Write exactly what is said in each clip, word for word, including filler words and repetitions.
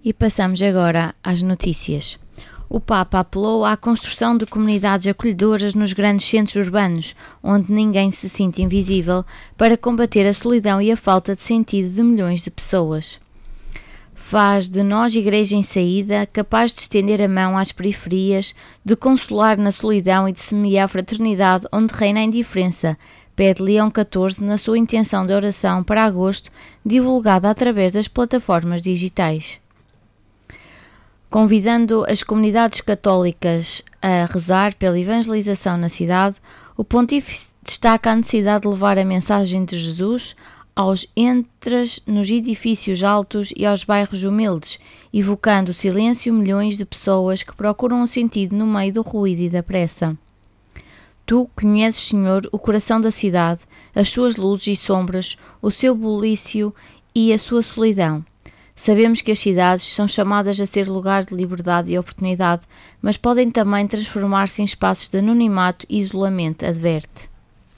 E passamos agora às notícias. O Papa apelou à construção de comunidades acolhedoras nos grandes centros urbanos, onde ninguém se sinta invisível, para combater a solidão e a falta de sentido de milhões de pessoas. Faz de nós igreja em saída, capaz de estender a mão às periferias, de consolar na solidão e de semear a fraternidade onde reina a indiferença, pede Leão catorze na sua intenção de oração para agosto, divulgada através das plataformas digitais. Convidando as comunidades católicas a rezar pela evangelização na cidade, o Pontífice destaca a necessidade de levar a mensagem de Jesus aos entras nos edifícios altos e aos bairros humildes, evocando o silêncio milhões de pessoas que procuram um sentido no meio do ruído e da pressa. Tu conheces, Senhor, o coração da cidade, as suas luzes e sombras, o seu bulício e a sua solidão. Sabemos que as cidades são chamadas a ser lugares de liberdade e oportunidade, mas podem também transformar-se em espaços de anonimato e isolamento, adverte.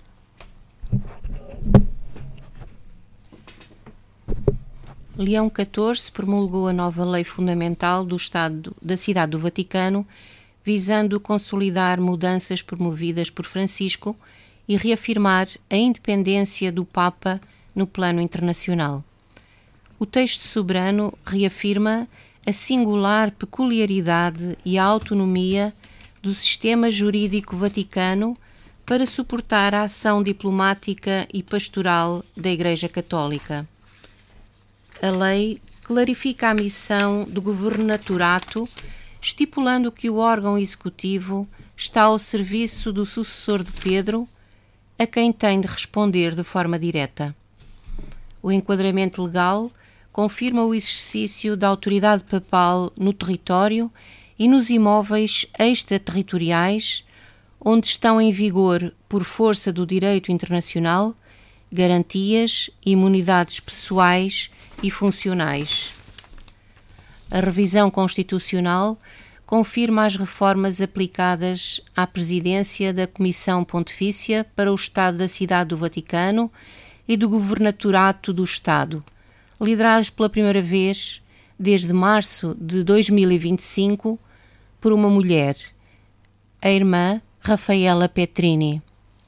Leão catorze promulgou a nova lei fundamental do Estado da Cidade do Vaticano, visando consolidar mudanças promovidas por Francisco e reafirmar a independência do Papa no plano internacional. O texto soberano reafirma a singular peculiaridade e a autonomia do sistema jurídico vaticano para suportar a ação diplomática e pastoral da Igreja Católica. A lei clarifica a missão do governaturato, estipulando que o órgão executivo está ao serviço do sucessor de Pedro, a quem tem de responder de forma direta. O enquadramento legal confirma o exercício da autoridade papal no território e nos imóveis extraterritoriais, onde estão em vigor, por força do direito internacional, garantias e imunidades pessoais e funcionais. A revisão constitucional confirma as reformas aplicadas à presidência da Comissão Pontifícia para o Estado da Cidade do Vaticano e do Governaturato do Estado, liderados pela primeira vez, desde março de dois mil e vinte e cinco, por uma mulher, a irmã Rafaela Petrini.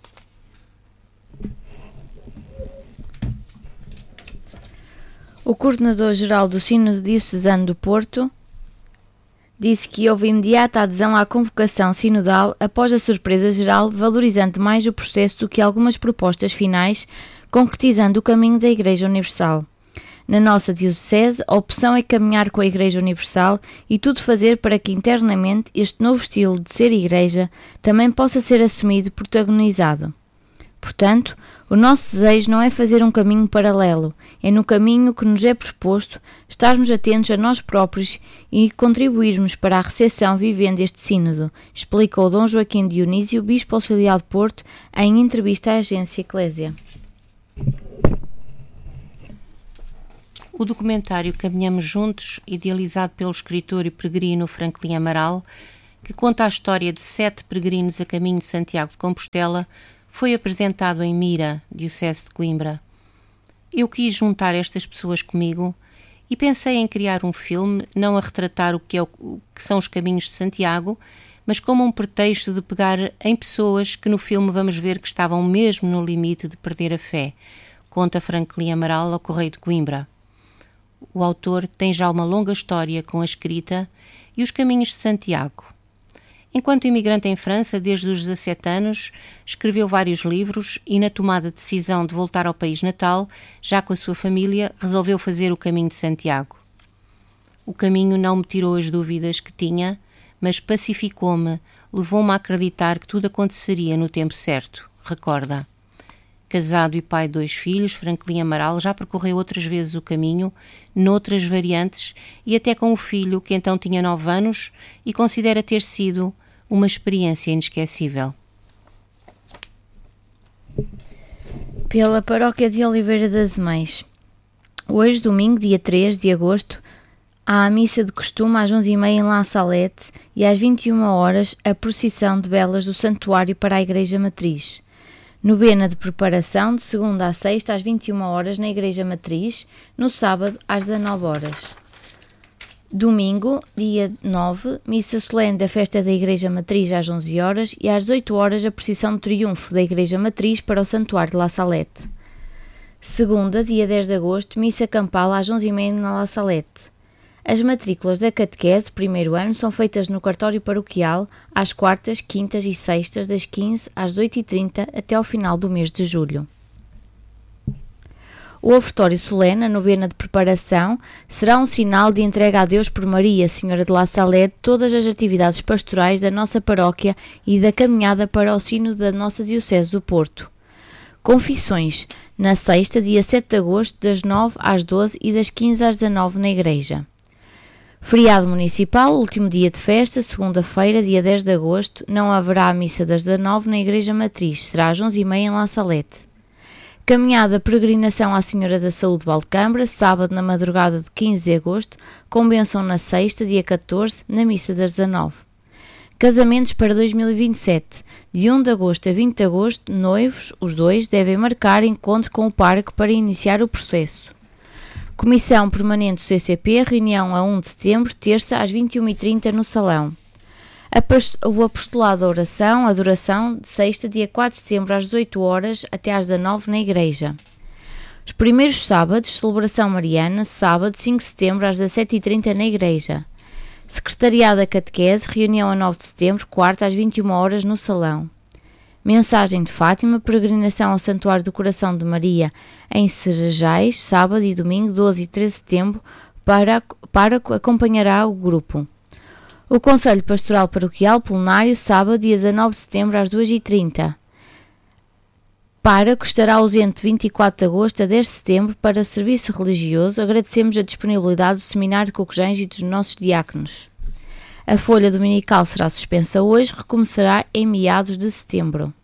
O coordenador-geral do Sínodo Diocesano do Porto disse que houve imediata adesão à convocação sinodal após a surpresa geral, valorizando mais o processo do que algumas propostas finais, concretizando o caminho da Igreja Universal. Na nossa Diocese, a opção é caminhar com a Igreja Universal e tudo fazer para que internamente este novo estilo de ser Igreja também possa ser assumido e protagonizado. Portanto, o nosso desejo não é fazer um caminho paralelo, é no caminho que nos é proposto estarmos atentos a nós próprios e contribuirmos para a recepção vivendo este sínodo, explicou Dom Joaquim Dionísio, Bispo Auxiliar de Porto, em entrevista à agência Eclésia. O documentário Caminhamos Juntos, idealizado pelo escritor e peregrino Franklin Amaral, que conta a história de sete peregrinos a caminho de Santiago de Compostela, foi apresentado em Mira, Diocese de Coimbra. Eu quis juntar estas pessoas comigo e pensei em criar um filme, não a retratar o que, é o, o que são os caminhos de Santiago, mas como um pretexto de pegar em pessoas que no filme vamos ver que estavam mesmo no limite de perder a fé, conta Franklin Amaral ao Correio de Coimbra. O autor tem já uma longa história com a escrita e os caminhos de Santiago. Enquanto imigrante em França, desde os dezassete anos, escreveu vários livros e, na tomada de decisão de voltar ao país natal, já com a sua família, resolveu fazer o caminho de Santiago. O caminho não me tirou as dúvidas que tinha, mas pacificou-me, levou-me a acreditar que tudo aconteceria no tempo certo, recorda. Casado e pai de dois filhos, Franklin Amaral já percorreu outras vezes o caminho, noutras variantes, e até com o filho, que então tinha nove anos, e considera ter sido uma experiência inesquecível. Pela Paróquia de Oliveira das Mães. Hoje, domingo, dia três de agosto, há a missa de costume às onze e meia em La Salette e às vinte e uma horas a procissão de velas do santuário para a Igreja Matriz. Novena de preparação de segunda a sexta às vinte e uma horas na Igreja Matriz, no sábado às dezanove horas. Domingo, dia nove, missa solene da festa da Igreja Matriz às onze horas e às dezoito horas a procissão de triunfo da Igreja Matriz para o Santuário de La Salette. Segunda, dia dez de agosto, missa campal às onze e meia na La Salette. As matrículas da catequese, primeiro ano, são feitas no cartório paroquial às quartas, quintas e sextas, das quinze às oito e trinta até ao final do mês de julho. O ofertório solene, a novena de preparação, será um sinal de entrega a Deus por Maria, Senhora de La Salette, todas as atividades pastorais da nossa paróquia e da caminhada para o sino da nossa Diocese do Porto. Confissões, na sexta, dia sete de agosto, das nove às doze e das quinze às dezanove na Igreja. Feriado municipal, último dia de festa, segunda-feira, dia dez de agosto, não haverá a missa das dezanove na Igreja Matriz, será às onze e meia em La Salette. Caminhada peregrinação à Senhora da Saúde de Valcambra, sábado na madrugada de quinze de agosto, com bênção na sexta, dia catorze, na missa das dezanove. Casamentos para dois mil e vinte e sete. De um de agosto a vinte de agosto, noivos, os dois, devem marcar encontro com o pároco para iniciar o processo. Comissão Permanente do C C P, reunião a um de setembro, terça, às vinte e uma e trinta no Salão. O apostolado da oração, adoração, de sexta, dia quatro de setembro, às dezoito horas, até às dezanove na Igreja. Os primeiros sábados, celebração mariana, sábado, cinco de setembro, às dezassete e trinta na Igreja. Secretariado da Catequese, reunião a nove de setembro, quarta, às vinte e uma horas no Salão. Mensagem de Fátima, peregrinação ao Santuário do Coração de Maria, em Cerejais, sábado e domingo, doze e treze de setembro, para, para acompanhará o grupo. O Conselho Pastoral Paroquial Plenário, sábado, dia dezanove de setembro, às duas e trinta. Pároco estará ausente de vinte e quatro de agosto a dez de setembro para serviço religioso. Agradecemos a disponibilidade do Seminário de Cocujães e dos nossos diáconos. A folha dominical será suspensa hoje, recomeçará em meados de setembro.